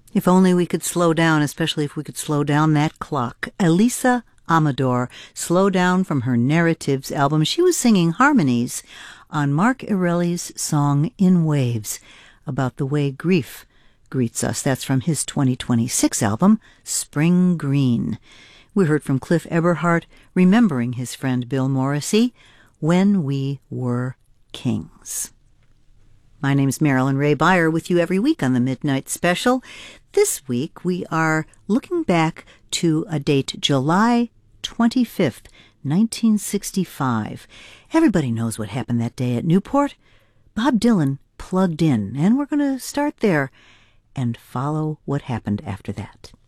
If only we could slow down, especially if we could slow down that clock. Elisa Amador, Slow Down, from her Narratives album. She was singing harmonies on Mark Erelli's song In Waves about the way grief greets us. That's from his 2026 album, Spring Green. We heard from Cliff Eberhardt, remembering his friend Bill Morrissey, When We Were Kings. My name's Marilyn Ray Beyer, with you every week on the Midnight Special. This week we are looking back to a date, July 25th, 1965. Everybody knows what happened that day at Newport. Bob Dylan plugged in, and we're going to start there and follow what happened after that.